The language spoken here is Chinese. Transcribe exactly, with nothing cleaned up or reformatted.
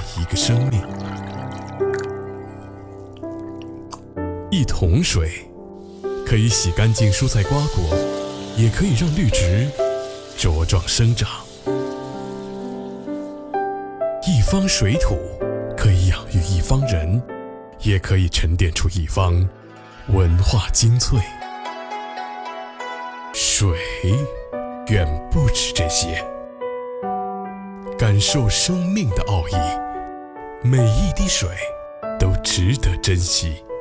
一个生命。一桶水可以洗干净蔬菜瓜果，也可以让绿植茁壮生长。一方水土可以养育一方人，也可以沉淀出一方文化精粹。水远不止这些，感受生命的奥义，每一滴水都值得珍惜。